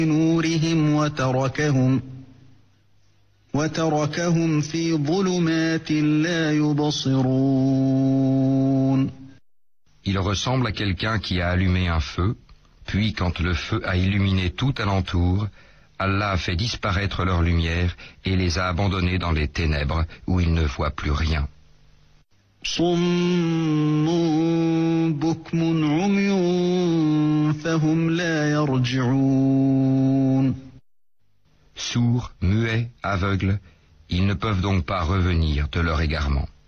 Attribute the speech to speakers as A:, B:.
A: نورهم وتركهم في ظلمات لا يبصرون.
B: Il ressemble à quelqu'un qui a allumé un feu, puis quand le feu a illuminé tout alentour, Allah a fait disparaître leur lumière et les a abandonnés dans les ténèbres où ils ne voient plus rien.
A: صم بكم عمي فهم لا يرجعون.
B: Sourds, muets, aveugles, ils ne peuvent donc pas revenir de leur égarement.